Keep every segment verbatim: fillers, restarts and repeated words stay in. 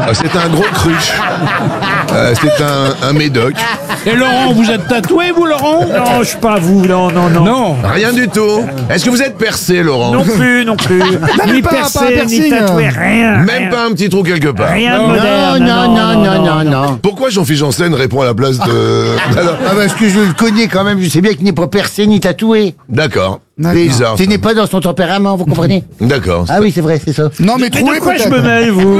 C'est un gros cruche. Euh, c'est un, un médoc. Et Laurent, vous êtes tatoué, vous, Laurent? Non, je suis pas vous, non, non, non. Non. Rien du tout. Est-ce que vous êtes percé, Laurent? Non plus, non plus. Ni pas- pas un percé, ni piercing, tatoué, euh. rien. Même rien. pas un petit trou quelque part. Rien de Non, moderne. non, non, non, non, non. Pourquoi Jean-Philippe Janssen répond à la place de... Alors, Ah, parce que je le connais quand même, je sais bien qu'il n'est pas percé ni tatoué. D'accord. Mais Bizarre. ce ça. n'est pas dans son tempérament, vous comprenez? D'accord. Ah oui, c'est vrai, c'est ça. Non, mais Mais troué de quoi je peut-être. me mêle, vous?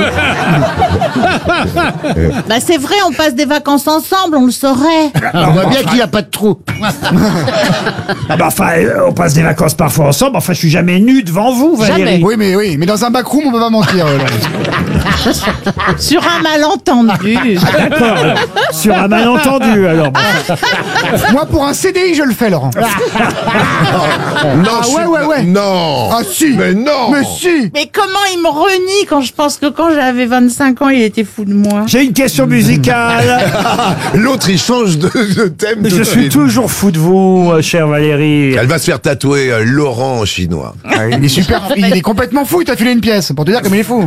Bah c'est vrai, on passe des vacances ensemble, on le saurait. On voit bien qu'il n'y a pas de trou. Ah bah enfin, euh, on passe des vacances parfois ensemble. Enfin, je suis jamais nu devant vous, Valérie. Jamais. Oui, mais oui, mais dans un backroom, on peut pas mentir. euh, là. Sur un malentendu. D'accord. Sur un malentendu, alors. Bon. Moi, pour un C D I, je le fais, Laurent. Non, Ah, je suis- ouais, ouais, ouais. Non. Ah si. Mais non. Mais si. Mais comment il me renie quand je pense que quand j'avais vingt-cinq ans, il était fou de moi. J'ai une question musicale. L'autre, il change de, de thème. tout Je de suis suite. toujours fou de vous, euh, chère Valérie. Elle va se faire tatouer euh, Laurent en chinois. Ah, il est super. Il est complètement fou. Il t'a filé une pièce pour te dire comme il est fou.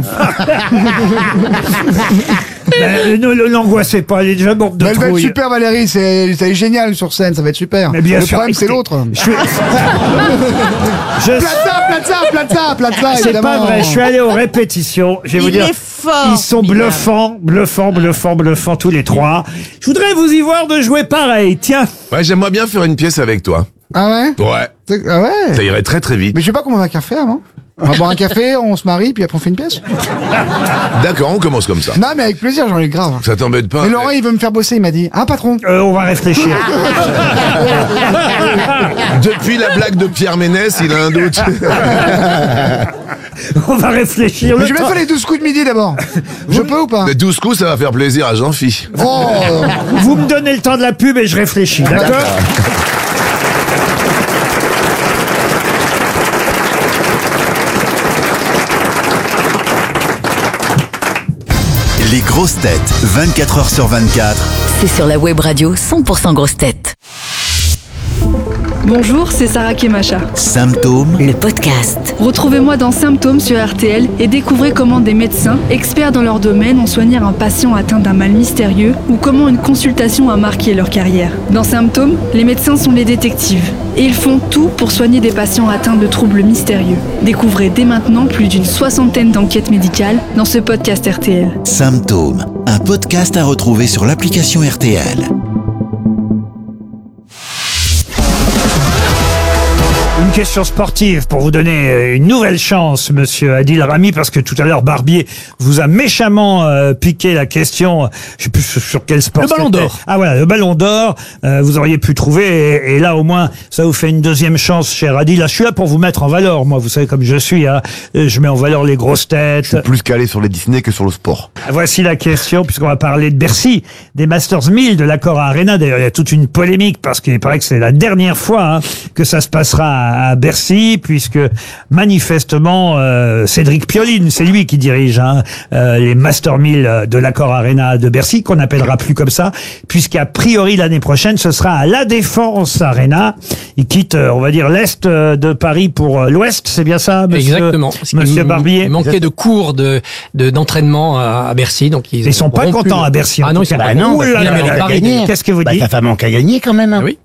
Mais, ne ne l'angoissez pas, elle est déjà morte de Mais elle va être trouille. super, Valérie. C'est c'est génial sur scène. Ça va être super. Mais bien Le sûr, problème, c'est écoutez, l'autre. Je suis... je... Plaza, plaza, plaza, plaza. C'est évidemment. pas vrai, je suis allé aux répétitions. Je vais vous Il dire, est fort. ils sont Bilal. bluffants, bluffants, bluffants, bluffants tous les trois. Je voudrais vous y voir de jouer pareil. Tiens, Ouais, j'aimerais bien faire une pièce avec toi. Ah ouais. Ouais. C'est- Ah ouais. Ça irait très très vite. Mais je sais pas comment on va qu'à faire, non? On va boire un café, on se marie, puis après on fait une pièce. D'accord, on commence comme ça. Non, mais avec plaisir, j'en ai grave. Ça t'embête pas? Mais Laurent, il veut me faire bosser, il m'a dit. Ah, patron. euh, on va réfléchir. Depuis la blague de Pierre Ménès, il a un doute. On va réfléchir. Mais Le je vais temps- faire les douze coups de midi d'abord. Je peux ou pas? Les douze coups, ça va faire plaisir à Jean-Phi. Oh. Vous me donnez le temps de la pub et je réfléchis, d'accord? Les grosses têtes, vingt-quatre heures sur vingt-quatre. C'est sur la web radio cent pour cent grosses têtes. Bonjour, c'est Sarah Kemacha. Symptômes, Le podcast. Retrouvez-moi dans Symptômes sur R T L et découvrez comment des médecins, experts dans leur domaine, ont soigné un patient atteint d'un mal mystérieux ou comment une consultation a marqué leur carrière. Dans Symptômes, les médecins sont les détectives et ils font tout pour soigner des patients atteints de troubles mystérieux. Découvrez dès maintenant plus d'une soixantaine d'enquêtes médicales dans ce podcast R T L. Symptômes, un podcast à retrouver sur l'application R T L. Une question sportive pour vous donner euh, une nouvelle chance, monsieur Adil Rami, parce que tout à l'heure, Barbier vous a méchamment euh, piqué la question, je sais plus sur, sur quel sport. Le ballon c'était. d'or. Ah voilà, le ballon d'or, euh, vous auriez pu trouver, et, et là au moins, ça vous fait une deuxième chance, cher Adil. Là, je suis là pour vous mettre en valeur, moi, vous savez comme je suis, hein. Je mets en valeur les grosses têtes. Plus calé sur les Disney que sur le sport. Voici la question, puisqu'on va parler de Bercy, des Masters mille de l'Accor Arena. D'ailleurs, il y a toute une polémique, parce qu'il paraît que c'est la dernière fois hein, que ça se passera à à Bercy, puisque manifestement, euh, Cédric Pioline, c'est lui qui dirige hein, euh, les Masters mille de l'Accor Arena de Bercy, qu'on n'appellera plus comme ça, puisqu'a priori l'année prochaine, ce sera à La Défense Arena. Il quitte, euh, on va dire, l'Est euh, de Paris pour euh, l'Ouest, c'est bien ça, monsieur, Exactement. Parce qu'il monsieur m- Barbier? Il manquait de cours de de- d'entraînement à, à Bercy, donc ils Ils sont pas auront plus contents de- à Bercy. en Ah non, tout ils sont cas. pas Bah non, Ouh parce là qu'il là a là manque là. à gagner. Qu'est-ce que vous Bah, dites? ta femme manque à gagner quand même. hein. Ah oui.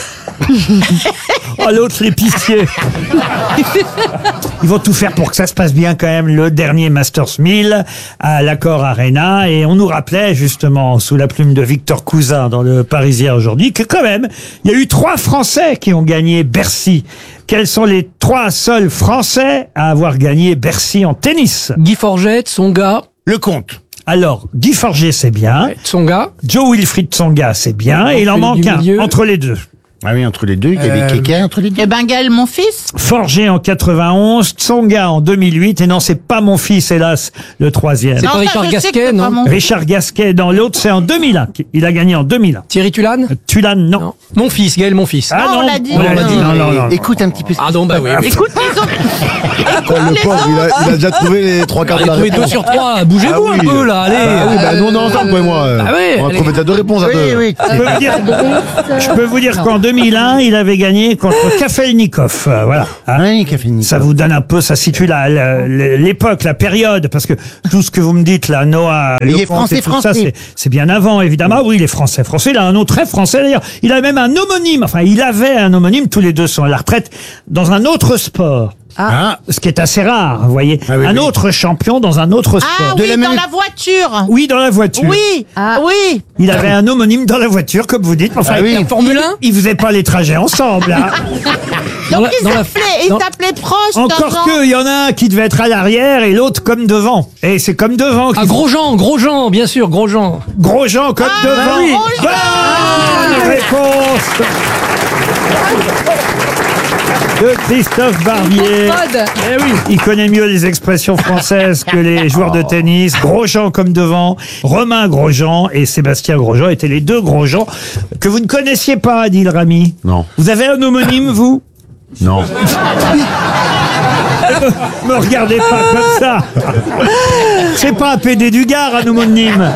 Oh, l'autre, l'épicier. Ils vont tout faire pour que ça se passe bien quand même, le dernier Masters mille à l'Accor Arena. Et on nous rappelait justement, sous la plume de Victor Cousin dans le Parisien aujourd'hui, que quand même, il y a eu trois Français qui ont gagné Bercy. Quels sont les trois seuls Français à avoir gagné Bercy en tennis? Guy Forget, Tsonga, Le compte. Alors, Guy Forget, c'est bien. Tsonga. Joe Wilfried Tsonga, c'est bien. Et il en Du manque un, milieu. entre les deux. Ah oui, entre les deux, il y avait Euh, quelqu'un entre les deux. Eh ben Gaël, mon fils. Forget en quatre-vingt-onze, Tsonga en deux mille huit, et non, c'est pas mon fils, hélas, le troisième. C'est pas Enfin, Richard je sais que Gasquet, c'est non pas mon- Richard Gasquet dans l'autre, c'est en deux mille un. Il a gagné en deux mille un. Thierry Tulane. Tulane, non. Non. Mon fils, Gaël, mon fils. Ah Non, on non, l'a dit. on l'a On l'a dit. dit. Non, non, non. Écoute un petit peu. Ah non, bah oui. oui. Écoute, ils ont... Le pauvre, il a, il a déjà trouvé les trois quarts de Allez, la trouvez deux réponse. sur trois. Bougez-vous Ah oui. un peu là. Allez. Ah oui, bah nous on est ensemble, toi et moi. Ah oui, On a allez. trouvé déjà deux réponses à Oui, deux. oui. Je peux vous dire, je peux vous dire qu'en deux mille mille un, il avait gagné contre Kafelnikov. Euh, voilà. Hein. Oui, Kafelnikov. Ça vous donne un peu, ça situe la, la- l'époque, la période, parce que tout ce que vous me dites là, Noah, Il est Lecomte français, et tout ça, français. c'est, c'est bien avant, évidemment. Oui, il est français, français. Il a un nom très français d'ailleurs. Il a même un homonyme. Enfin, il avait un homonyme. Tous les deux sont à la retraite dans un autre sport. Ah. Ce qui est assez rare, vous voyez. Ah oui, un oui. autre champion dans un autre sport. Ah De oui, la dans même- la voiture. Oui, dans la voiture. Oui, oui. Il avait un homonyme dans la voiture, comme vous dites. Enfin, Ah oui. il, Formule un il faisait pas les trajets ensemble. Hein. Dans Donc la- il dans la- s'appelait, il dans- s'appelait Prost. Encore Jean. que, il y en a un qui devait être à l'arrière et l'autre comme devant. Et c'est comme devant. Ah, qu'il- Grosjean, Grosjean, bien sûr, Grosjean. Gros-Jean comme Ah, devant. oui. Bonne réponse de Christophe Barbier. Eh oui. Il connaît mieux les expressions françaises que les joueurs de tennis. Grosjean comme devant, Romain Grosjean et Sébastien Grosjean étaient les deux Grosjean que vous ne connaissiez pas, dit le Rami. Non. Vous avez un homonyme, vous? Non. Me regardez pas comme ça. C'est pas un P D du Gard, un homonyme.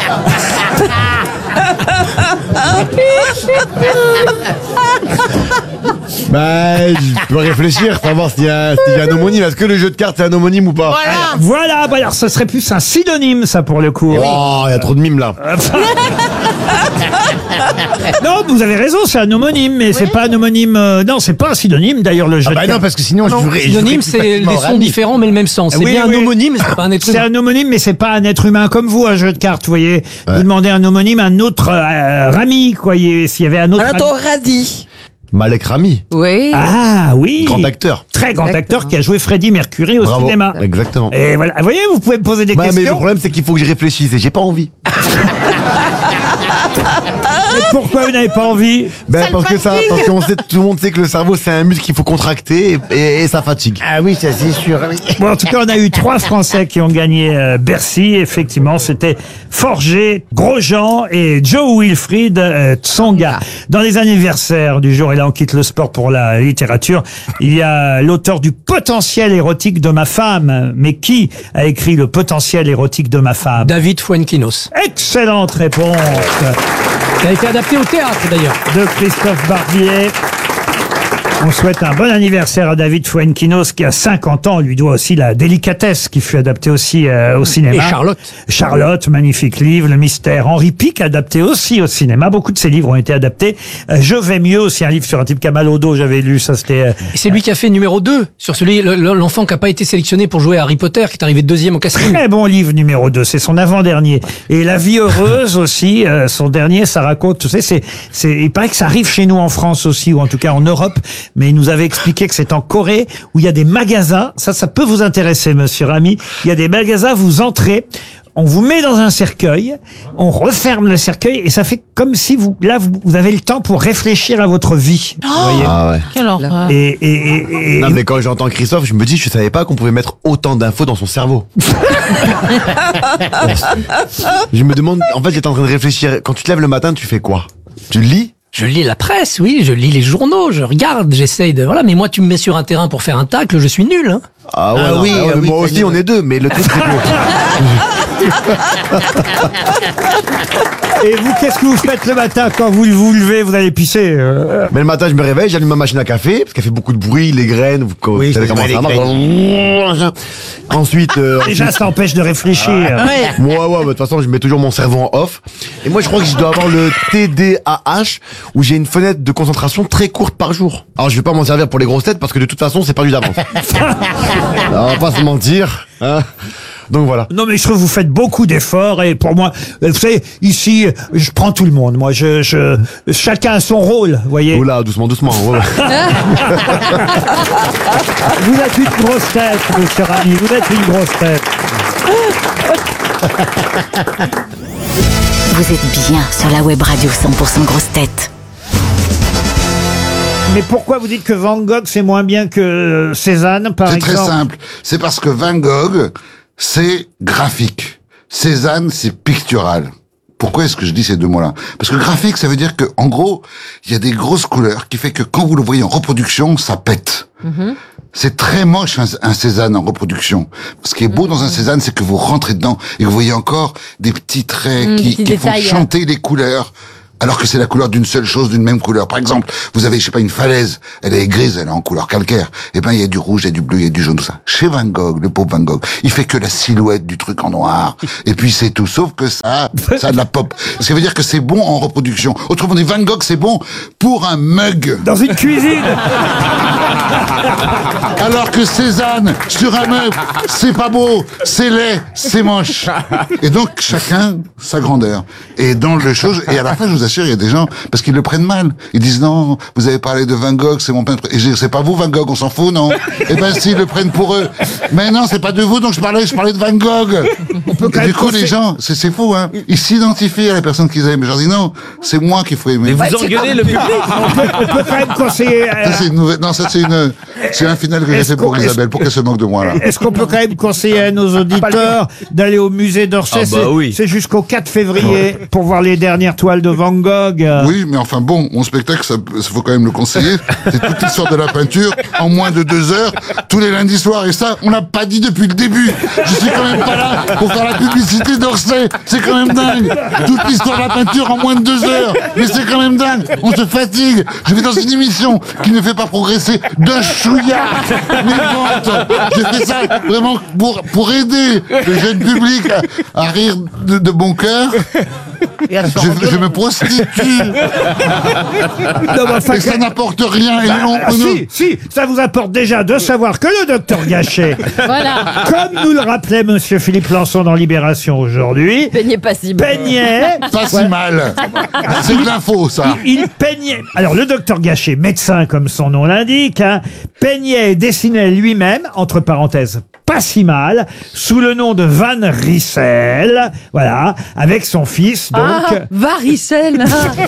Bah, je dois réfléchir, savoir s'il y, a- s'il y a un homonyme. Est-ce que le jeu de cartes c'est un homonyme ou pas? Voilà. Voilà, bah alors ce serait plus un synonyme, ça, pour le coup. Oh, il y a trop de mimes là. Non, vous avez raison, c'est un homonyme, mais c'est pas un homonyme. euh, non, c'est pas un synonyme, d'ailleurs, le jeu Ah bah de non, cartes. parce que sinon, je jouerais. je jouerais Synonyme, plus c'est facilement des au sons Rami. différents mais le même sens. C'est Oui, bien oui. un homonyme, mais c'est pas un être C'est humain. un homonyme, mais c'est pas un être humain comme vous, un jeu de cartes, vous voyez. Vous demandez un homonyme à un autre euh, Rami, quoi, y- s'il y avait un autre. Rami. radis. Malek Rami, Oui. Ah oui. grand acteur. Très grand D'accord. acteur qui a joué Freddie Mercury au Bravo. cinéma. Exactement. Et voilà, vous voyez, vous pouvez me poser des Bah, mais le questions. problème c'est qu'il faut que je réfléchisse et j'ai pas envie. Mais pourquoi vous n'avez pas envie? Ben Ça le parce que ça, fatigue. parce qu'on sait, tout le monde sait que le cerveau c'est un muscle qu'il faut contracter et, et- et ça fatigue. Ah oui, ça c'est sûr. oui. Bon, en tout cas, on a eu trois Français qui ont gagné euh, Bercy. Effectivement, c'était Forger, Grosjean et Joe Wilfried euh, Tsonga. Dans les anniversaires du jour, et là on quitte le sport pour la littérature, il y a l'auteur du Potentiel érotique de ma femme. Mais qui a écrit le Potentiel érotique de ma femme? David Fuenquinos. Excellente réponse Qui a été adapté au théâtre d'ailleurs. de Christophe Barbier. On souhaite un bon anniversaire à David Fuenquinos qui a cinquante ans. On lui doit aussi La Délicatesse qui fut adaptée aussi euh, au cinéma. Et Charlotte. Charlotte, magnifique livre. Le Mystère. Henri Pic adapté aussi au cinéma. Beaucoup de ses livres ont été adaptés. Euh, Je vais mieux aussi, un livre sur un type qui a mal au dos. J'avais lu ça. C'était euh, Et c'est lui qui a fait numéro deux sur celui, le- le- l'enfant qui n'a pas été sélectionné pour jouer à Harry Potter, qui est arrivé deuxième au casting. très bon livre numéro deux. C'est son avant-dernier. Et La Vie heureuse aussi. euh, son dernier, ça raconte. Tu sais, c'est, c'est, il paraît que ça arrive chez nous en France aussi, ou en tout cas en Europe. Mais il nous avait expliqué que c'est en Corée où il y a des magasins. Ça, ça peut vous intéresser, monsieur Rami. Il y a des magasins, vous entrez. On vous met dans un cercueil, on referme le cercueil et ça fait comme si vous, là, vous, vous avez le temps pour réfléchir à votre vie. Vous voyez. Ah ouais. Quelle horreur. Et, et, et, et- Non mais quand j'entends Christophe, je me dis je savais pas qu'on pouvait mettre autant d'infos dans son cerveau. Je me demande, en fait j'étais en train de réfléchir, quand tu te lèves le matin tu fais quoi? Tu lis? Je lis la presse, oui, je lis les journaux, je regarde, j'essaye de... Voilà, mais moi, tu me mets sur un terrain pour faire un tacle, je suis nul, hein. Ah ouais, Ah non, oui, ah ouais, ah oui, moi t'as aussi dit, on est deux, mais le truc c'est que... et vous, qu'est-ce que vous faites le matin quand vous vous levez, vous allez pisser euh, Mais le matin je me réveille, j'allume ma machine à café, parce qu'elle fait beaucoup de bruit, les graines, vous, vous Oui, savez je comment vois ça les marche. Ensuite, euh, Déjà, ensuite- ça empêche de réfléchir. Ouais. Moi, ouais, bah, de toute façon, je mets toujours mon cerveau en off. Et moi, je crois que je dois avoir le T D A H, où j'ai une fenêtre de concentration très courte par jour. Alors, je vais pas m'en servir pour les grosses têtes, parce que de toute façon, c'est perdu d'avance. Alors, on va pas se mentir, hein. Donc voilà. Non, mais je trouve que vous faites beaucoup d'efforts et pour moi, vous savez, ici, je prends tout le monde. Moi, je, je, chacun a son rôle, vous voyez. Oula, doucement, doucement. Ouais, ouais. Vous êtes une grosse tête, monsieur Rami. Vous êtes une grosse tête. Vous êtes bien sur la web radio cent pour cent grosse tête. Mais pourquoi vous dites que Van Gogh c'est moins bien que Cézanne, par C'est exemple? très simple. C'est parce que Van Gogh, c'est graphique. Cézanne, c'est pictural. Pourquoi est-ce que je dis ces deux mots-là? Parce que graphique, ça veut dire que, en gros, il y a des grosses couleurs qui fait que quand vous le voyez en reproduction, ça pète. Mhm. C'est très moche un, un Cézanne en reproduction. Ce qui est beau dans un Cézanne, c'est que vous rentrez dedans et vous voyez encore des petits traits Mm, qui, petits qui font détails. chanter les couleurs alors que c'est la couleur d'une seule chose, d'une même couleur. Par exemple, vous avez, je sais pas, une falaise, elle est grise, elle est en couleur calcaire. Eh ben, il y a du rouge, il y a du bleu, il y a du jaune, tout ça. Chez Van Gogh, le pauvre Van Gogh, il fait que la silhouette du truc en noir. Et puis c'est tout, sauf que ça, ça a de la pop. Ce qui veut dire que c'est bon en reproduction. Autrement dit, Van Gogh, c'est bon pour un mug. Dans une cuisine. Alors que Cézanne, sur un meuble, c'est pas beau, c'est laid, c'est moche. Et donc, chacun, sa grandeur. Et dans le chose, et à la fin, je vous assure, il y a des gens, parce qu'ils le prennent mal. Ils disent, non, vous avez parlé de Van Gogh, c'est mon peintre. Et je dis, c'est pas vous, Van Gogh, on s'en fout, non? Eh ben, si, ils le prennent pour eux. Mais non, c'est pas de vous dont je parlais, je parlais de Van Gogh. On peut quand Et même du coup, penser- les gens, c'est, c'est fou, hein. Ils s'identifient à la personne qu'ils aiment. Je leur dis, non, c'est moi qu'il faut aimer. Mais vous engueulez le public. On peut, on peut quand même conseiller. euh, Ça, c'est une nouvelle, non, ça, c'est une, c'est un final que j'ai Est-ce fait pour qu'on- Isabelle, pour qu'elle se moque de moi, là. Est-ce qu'on peut quand même conseiller à nos auditeurs d'aller au musée d'Orsay? Ah bah C'est- oui. C'est jusqu'au quatre février pour voir les dernières toiles de Van Gogh. Oui, mais enfin bon, mon spectacle, ça, ça faut quand même le conseiller. C'est toute l'histoire de la peinture en moins de deux heures, tous les lundis soirs. Et ça, on l'a pas dit depuis le début. Je suis quand même pas là pour faire la publicité d'Orsay. C'est quand même dingue. Toute l'histoire de la peinture en moins de deux heures. Mais c'est quand même dingue. On se fatigue. Je vais dans une émission qui ne fait pas progresser d'un chouïa mes ventes. Je fais ça vraiment pour, pour aider le jeune public à, à rire de, de bon cœur. Je, je me prostitue. Non, mais enfin, Et ça n'apporte rien. Et non, Ah, non. si, si, ça vous apporte déjà de savoir que le docteur Gachet, Voilà. comme nous le rappelait monsieur Philippe Lançon dans Libération aujourd'hui, Peignez pas si mal. peignait. Pas si Voilà. mal. C'est de l'info, ça. Il, il peignait. Alors, le docteur Gachet, médecin comme son nom l'indique, hein, peignait et dessinait lui-même, entre parenthèses, pas si mal, sous le nom de Van Rissel, voilà, avec son fils, donc. Ah, varicelle.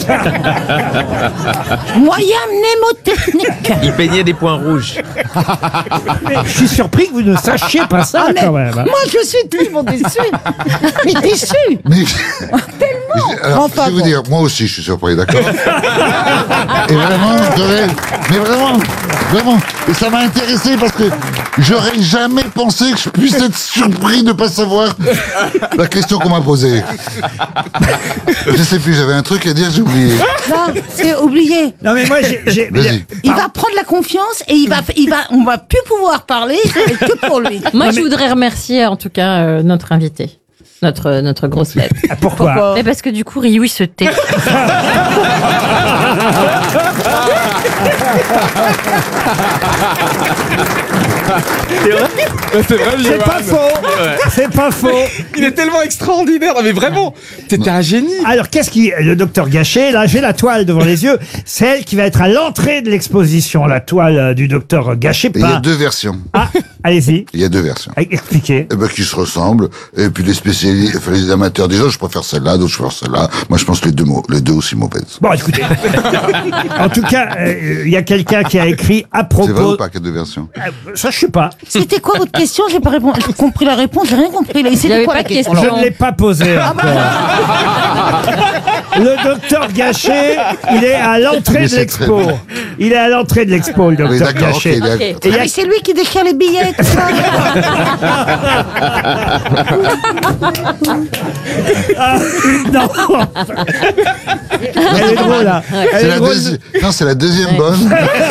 Moyen mnémotechnique. Il peignait des points rouges. Mais je suis surpris que vous ne sachiez pas ça, Ah, mais quand même. hein. Moi, je suis tellement déçue. Mais déçue. Mais, Tellement. alors, Enfin, je vais vous bon. dire, moi aussi, je suis surpris, d'accord. Et vraiment, j'aurais, mais vraiment, vraiment. Et ça m'a intéressé parce que j'aurais jamais pensé que je puisse être surpris de pas savoir la question qu'on m'a posée. Je sais plus, j'avais un truc à dire, j'ai oublié. Non, c'est oublié. Non, mais moi, j'ai. j'ai- Vas-y. Il va prendre la confiance et il va, il va, on va plus pouvoir parler. Ça va être que pour lui. Moi, je voudrais remercier en tout cas euh, notre invité, notre notre grosse tête. Pourquoi Mais parce que du coup, Rioui se tait. C'est vrai C'est vrai, C'est pas faux. C'est pas faux. Il est tellement extraordinaire. Mais vraiment, t'étais un génie. Alors, qu'est-ce qui, le docteur Gachet, là, j'ai la toile devant les yeux, c'est elle qui va être à l'entrée de l'exposition, la toile euh, du docteur Gachet. Et il y a Pas... deux versions. Ah, allez-y. Il y a deux versions. Expliquez. Eh ben, qui se ressemblent. Et puis les spécialistes, enfin, les amateurs disent, oh, je préfère celle-là, d'autres je préfère celle-là. Moi, je pense que les deux mots, les deux aussi mauvaises. Bon, écoutez. En tout cas, euh, il y a quelqu'un qui a écrit à C'est vrai ou propos. pas qu'il y a deux versions? Euh, Ça, je sais pas. C'était quoi votre question? J'ai pas répondu. J'ai compris la réponse. J'ai rien compris. Là. Et Il y C'était avait quoi pas la de question? question. Je ne l'ai pas posé encore. Le docteur Gachet, il est à l'entrée Mais de c'est l'expo. très bien. Il est à l'entrée de l'expo, le Oui, docteur d'accord, ok, Gachet. d'accord. Ok. Et il y a- Mais c'est lui qui déchire les billets. Tout ça. Ah, non. Elle est drôle, là. Elle C'est est la drôle. deuxi- Non, c'est la deuxième bonne.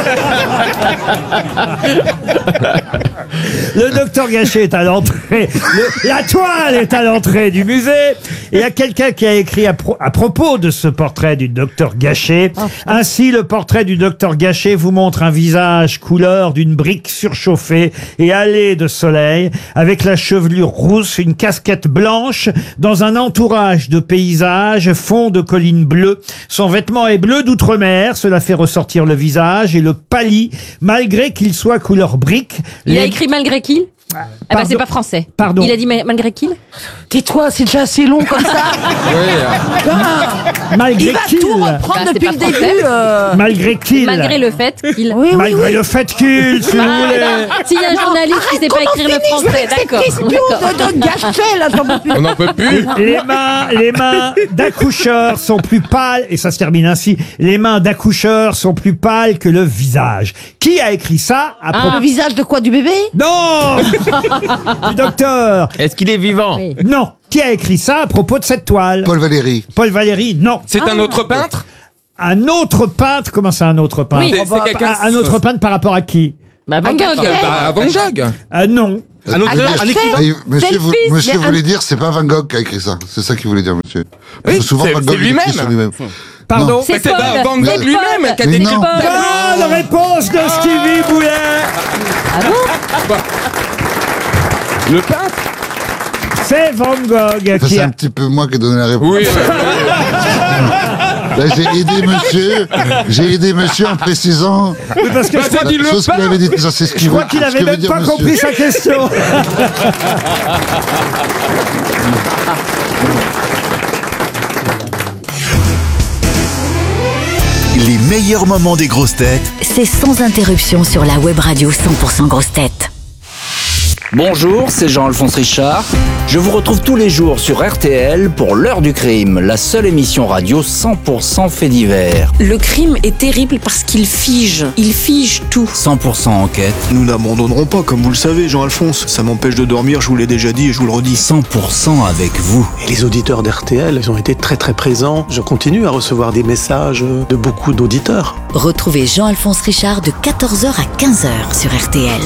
Le docteur Gachet est à l'entrée. Le- La toile est à l'entrée du musée. Et il y a quelqu'un qui a écrit à, pro- à propos de ce portrait du docteur Gachet. Ainsi, le portrait du docteur Gachet vous montre un visage couleur d'une brique surchauffée et hâlée de soleil, avec la chevelure rousse, une casquette blanche, dans un entourage de paysages, fond de collines bleues. Son vêtement est bleu d'outre-mer, cela fait ressortir le visage et le pâlit, malgré qu'il soit couleur brique. Il a Les- écrit malgré qui? Eh ben, Pardon. c'est pas français. Pardon. Il a dit ma- malgré qui? Tais-toi, c'est déjà assez long comme ça. Ah, Malgré il va qu'il. tout reprendre Bah, c'est depuis pas le français. début. euh. Malgré qu'il. Malgré le fait qu'il. Oui, oui, Malgré oui. le fait qu'il, si vous voulez. Voilà. S'il y a un Non, journaliste qui arrête, sait pas comment écrire le finir français, avec cette d'accord. question d'accord. de, de Gachet, là, j'en peux plus. On n'en peut plus. Les mains, les mains d'accoucheurs sont plus pâles, et ça se termine ainsi, les mains d'accoucheurs sont plus pâles que le visage. Qui a écrit ça à Le propos... visage de quoi, du bébé? Non du docteur. Est-ce qu'il est vivant? Non. Qui a écrit ça à propos de cette toile? Paul Valéry. Paul Valéry, non. C'est un autre peintre? Un autre peintre? Comment ça, un autre peintre? Oui, c'est quelqu'un- Un autre peintre par rapport à qui? Bah, Van Gogh. Bah, Van Gogh. Ah non. Un auteur, un écrivain. Et monsieur, vous, Selfie, monsieur mais un- voulait dire, c'est pas Van Gogh qui a écrit ça. C'est ça qu'il voulait dire, monsieur. Parce Oui, que souvent, c'est- Van c'est Gogh il lui-même. écrit sur lui-même. Pardon? Non. C'est C'est Paul. pas Van Gogh C'est lui-même Paul. qui a Mais décrit. non. Bonne réponse de Stevie Boulet. Ah bon? Le peintre? C'est Van Gogh Ça, qui c'est a... un petit peu moi qui ai donné la réponse. Oui. Là, j'ai aidé monsieur, j'ai aidé monsieur en précisant. Oui, parce que Bah, je t'as crois, dit le Chose qu'il peintre. avait dit, ça, c'est ce qu'il je veut, crois qu'il ce avait que veut même dire pas monsieur. compris sa question. Les meilleurs moments des grosses têtes C'est sans interruption sur la web radio cent pour cent grosses têtes. Bonjour, c'est Jean-Alphonse Richard. Je vous retrouve tous les jours sur R T L pour l'heure du crime, la seule émission radio cent pour cent fait divers. Le crime est terrible parce qu'il fige. Il fige tout. cent pour cent enquête. Nous n'abandonnerons pas, comme vous le savez, Jean-Alphonse. Ça m'empêche de dormir, je vous l'ai déjà dit et je vous le redis. cent pour cent avec vous. Et les auditeurs d'R T L, ils ont été très très présents. Je continue à recevoir des messages de beaucoup d'auditeurs. Retrouvez Jean-Alphonse Richard de quatorze heures à quinze heures sur R T L.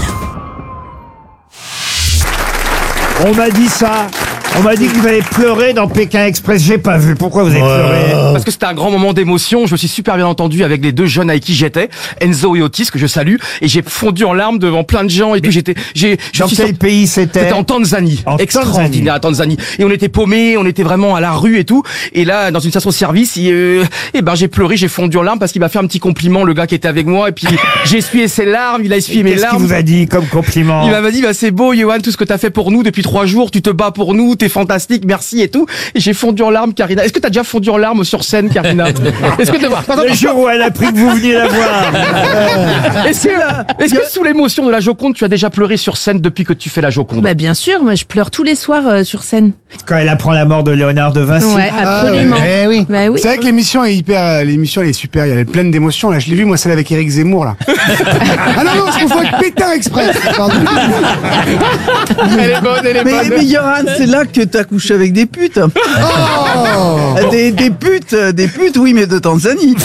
On m'a dit ça. On m'a dit que vous allez pleurer dans Pékin Express. J'ai pas vu. Pourquoi vous avez pleuré? Parce que c'était un grand moment d'émotion. Je me suis super bien entendu avec les deux jeunes avec qui j'étais, Enzo et Otis, que je salue, et j'ai fondu en larmes devant plein de gens et tout. J'étais, j'ai, je Dans suis quel sorti- pays c'était? C'était en Tanzanie. En Extraordinaire, à Tanzanie. Et on était paumés, on était vraiment à la rue et tout. Et là, dans une station-service, il, euh, eh ben, j'ai pleuré, j'ai fondu en larmes parce qu'il m'a fait un petit compliment, le gars qui était avec moi. Et puis, j'ai essuyé ses larmes, il a essuyé mes Qu'est-ce larmes. qu'il vous a dit comme compliment? Il m'a dit, bah, c'est beau, Johan, tout ce que t'as fait pour nous depuis trois jours, tu te bats pour nous, t'es fantastique, merci et tout. Et j'ai fondu en larmes, Karina. Est-ce que t'as déjà fondu en larmes sur scène, Karina? Est-ce que Le jour où elle a appris que vous veniez la voir. Est-ce que, est-ce que sous l'émotion de la Joconde, tu as déjà pleuré sur scène depuis que tu fais la Joconde? Bah bien sûr, moi je pleure tous les soirs euh, sur scène. Quand elle apprend la mort de Léonard de Vinci. Ouais, absolument. Eh oui. Bah oui. C'est vrai que l'émission est hyper, l'émission elle est super, elle est pleine d'émotions. Là, je l'ai vu, moi, celle avec Éric Zemmour, là. Ah non, non, je confonds avec Pétain Express. Pardon. Elle est bonne, elle est Mais, bonne. mais Yoran, c'est là que t'as couché avec des putes. Oh Des, des putes, des putes, oui, mais de Tanzanie.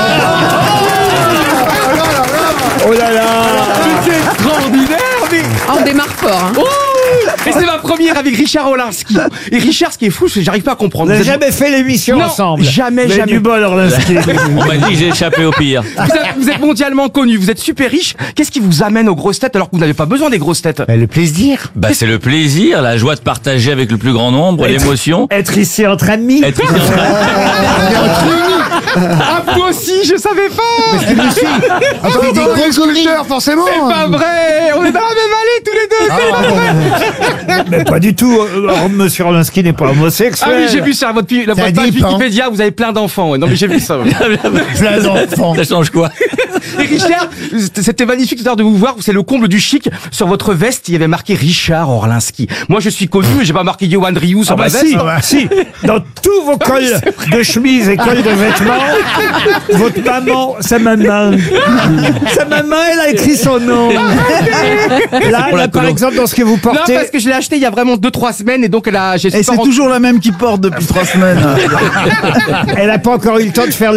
Oh là là. C'est extraordinaire, mais... On démarre fort. Hein. Oh et c'est ma première avec Richard Orlinski. Et Richard, ce qui est fou, c'est que j'arrive pas à comprendre. Vous n'avez Vous êtes- jamais fait l'émission Non, ensemble? jamais, Vous avez jamais. du bol, Orlinski. On m'a dit que j'ai échappé au pire. Vous êtes, vous êtes mondialement connu, vous êtes super riche. Qu'est-ce qui vous amène aux grosses têtes alors que vous n'avez pas besoin des grosses têtes? Le plaisir. Bah c'est le plaisir, la joie de partager avec le plus grand nombre, l'émotion. Être ici entre amis. Être ici en train- Ah, vous aussi, je savais pas. Parce que monsieur, Ah, il fait des des grosses conneries. sculpteurs, forcément. C'est pas vrai. On est dans la même allée tous les deux. C'est pas vrai. Mais pas du tout. euh, Monsieur Orlinski n'est pas homosexuel. Ah oui, j'ai vu sur votre, pi- la- Ça votre page dépend. Wikipédia, vous avez plein d'enfants. Ouais. Non mais j'ai vu ça. Ouais. Plein d'enfants. Ça change quoi? Et Richard, c'était magnifique tout à l'heure de vous voir. C'est le comble du chic. Sur votre veste, il y avait marqué Richard Orlinski. Moi, je suis connu, mais j'ai pas marqué Johan Rioux sur Ah bah ma veste. si, si, dans tous vos cols de chemise et cols de vêtements, votre maman, sa maman, sa maman, elle a écrit son nom. Là, Pour la là, par colo. exemple, dans ce que vous Non, portez, parce que je l'ai acheté il y a vraiment deux trois semaines et donc elle a. j'ai Et c'est pas- toujours la même qui porte depuis trois semaines. elle n'a pas encore eu le temps de faire